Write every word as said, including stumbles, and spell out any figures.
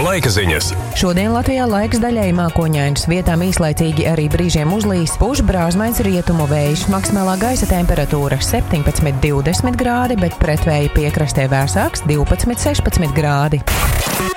laika ziņas. Šodien Latvijā laiks daļēji mākoņains, vietām īslaicīgi arī brīžiem uzlīs, pūš brāzmains rietumu vējš, maksimālā gaisa temperatūra septiņpadsmit divdesmit grādi, bet pretvēja piekrastē vēsāks divpadsmit sešpadsmit grādi.